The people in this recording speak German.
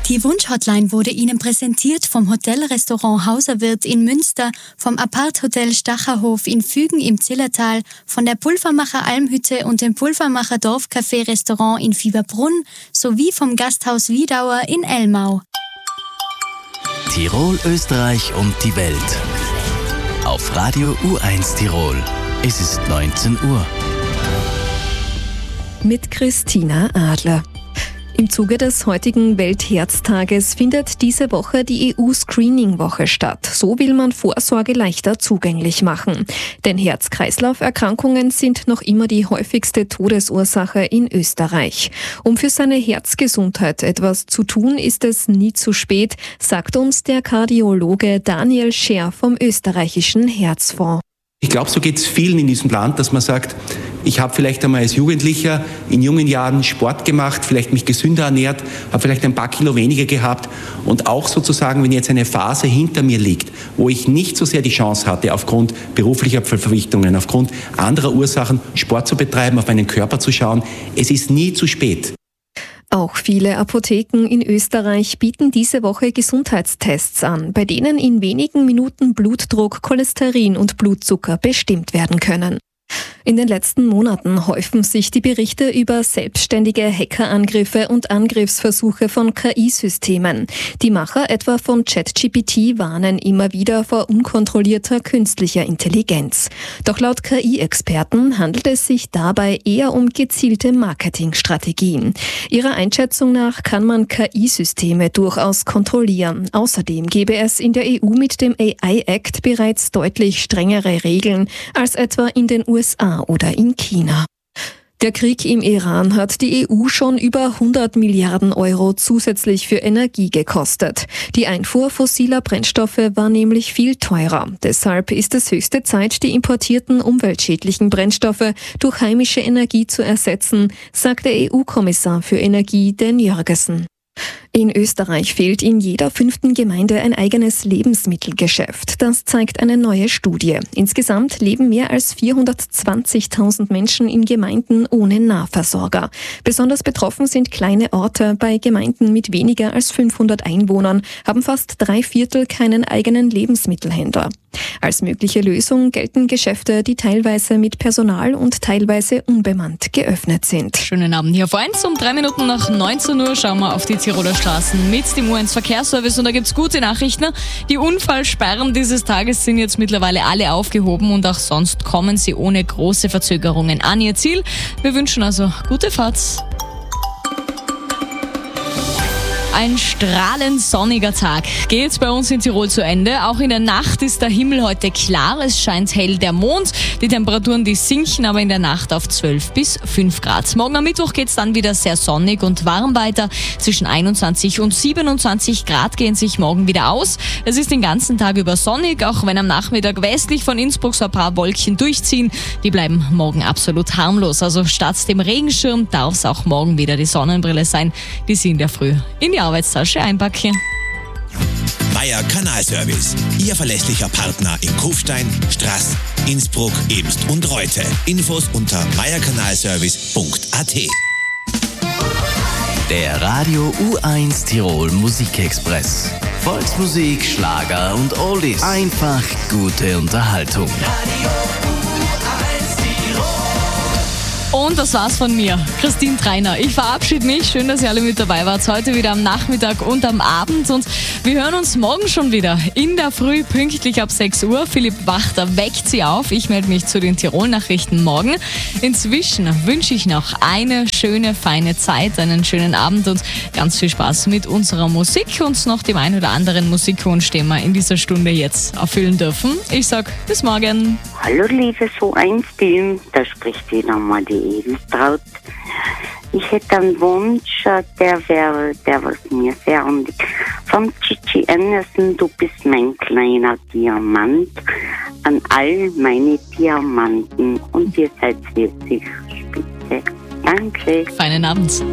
Die Wunsch-Hotline wurde Ihnen präsentiert vom Hotel-Restaurant Hauserwirt in Münster, vom Apart-Hotel Stacherhof in Fügen im Zillertal, von der Pulvermacher Almhütte und dem Pulvermacher Dorfcafé-Restaurant in Fieberbrunn sowie vom Gasthaus Wiedauer in Elmau. Tirol, Österreich und die Welt. Auf Radio U1 Tirol. Es ist 19 Uhr. Mit Christina Adler. Im Zuge des heutigen Weltherztages findet diese Woche die EU-Screening-Woche statt. So will man Vorsorge leichter zugänglich machen. Denn Herz-Kreislauf-Erkrankungen sind noch immer die häufigste Todesursache in Österreich. Um für seine Herzgesundheit etwas zu tun, ist es nie zu spät, sagt uns der Kardiologe Daniel Scher vom österreichischen Herzfonds. Ich glaube, so geht es vielen in diesem Land, dass man sagt, ich habe vielleicht einmal als Jugendlicher in jungen Jahren Sport gemacht, vielleicht mich gesünder ernährt, habe vielleicht ein paar Kilo weniger gehabt und auch sozusagen, wenn jetzt eine Phase hinter mir liegt, wo ich nicht so sehr die Chance hatte, aufgrund beruflicher Verpflichtungen, aufgrund anderer Ursachen Sport zu betreiben, auf meinen Körper zu schauen, es ist nie zu spät. Auch viele Apotheken in Österreich bieten diese Woche Gesundheitstests an, bei denen in wenigen Minuten Blutdruck, Cholesterin und Blutzucker bestimmt werden können. In den letzten Monaten häufen sich die Berichte über selbstständige Hackerangriffe und Angriffsversuche von KI-Systemen. Die Macher etwa von ChatGPT warnen immer wieder vor unkontrollierter künstlicher Intelligenz. Doch laut KI-Experten handelt es sich dabei eher um gezielte Marketingstrategien. Ihrer Einschätzung nach kann man KI-Systeme durchaus kontrollieren. Außerdem gäbe es in der EU mit dem AI-Act bereits deutlich strengere Regeln als etwa in den USA oder in China. Der Krieg im Iran hat die EU schon über 100 Milliarden Euro zusätzlich für Energie gekostet. Die Einfuhr fossiler Brennstoffe war nämlich viel teurer. Deshalb ist es höchste Zeit, die importierten umweltschädlichen Brennstoffe durch heimische Energie zu ersetzen, sagt der EU-Kommissar für Energie Dan Jørgensen. In Österreich fehlt in jeder 5. Gemeinde ein eigenes Lebensmittelgeschäft. Das zeigt eine neue Studie. Insgesamt leben mehr als 420.000 Menschen in Gemeinden ohne Nahversorger. Besonders betroffen sind kleine Orte. Bei Gemeinden mit weniger als 500 Einwohnern haben fast 3/4 keinen eigenen Lebensmittelhändler. Als mögliche Lösung gelten Geschäfte, die teilweise mit Personal und teilweise unbemannt geöffnet sind. Schönen Abend hier vor 1. Um 3 Minuten nach 19 Uhr schauen wir auf die Tiroler Straßen mit dem U1 Verkehrsservice und da gibt's gute Nachrichten. Die Unfallsperren dieses Tages sind jetzt mittlerweile alle aufgehoben und auch sonst kommen sie ohne große Verzögerungen an ihr Ziel. Wir wünschen also gute Fahrt. Ein strahlend sonniger Tag geht bei uns in Tirol zu Ende. Auch in der Nacht ist der Himmel heute klar. Es scheint hell der Mond. Die Temperaturen, die sinken aber in der Nacht auf 12 bis 5 Grad. Morgen am Mittwoch geht es dann wieder sehr sonnig und warm weiter. Zwischen 21 und 27 Grad gehen sich morgen wieder aus. Es ist den ganzen Tag über sonnig, auch wenn am Nachmittag westlich von Innsbruck so ein paar Wolken durchziehen. Die bleiben morgen absolut harmlos. Also statt dem Regenschirm darf es auch morgen wieder die Sonnenbrille sein, die Sie in der Früh in die Arbeitstasche einpacken. Meier Kanalservice. Ihr verlässlicher Partner in Kufstein, Straß, Innsbruck, Ebst und Reute. Infos unter meierkanalservice.at. Der Radio U1 Tirol Musikexpress. Volksmusik, Schlager und Oldies. Einfach gute Unterhaltung. Und das war's von mir, Christine Treiner. Ich verabschiede mich. Schön, dass ihr alle mit dabei wart. Heute wieder am Nachmittag und am Abend. Und wir hören uns morgen schon wieder in der Früh pünktlich ab 6 Uhr. Philipp Wachter weckt Sie auf. Ich melde mich zu den Tirol-Nachrichten morgen. Inzwischen wünsche ich noch eine schöne, feine Zeit, einen schönen Abend und ganz viel Spaß mit unserer Musik und noch dem ein oder anderen Musikwunsch, den wir in dieser Stunde jetzt erfüllen dürfen. Ich sag bis morgen. Hallo liebe So1-Team, da spricht wieder mal die Edeltraut. Ich hätte einen Wunsch, der was mir sehr anliegt. Von Gigi Anderson, du bist mein kleiner Diamant. An all meine Diamanten und ihr seid wirklich spitze. Danke. Feinen Abend.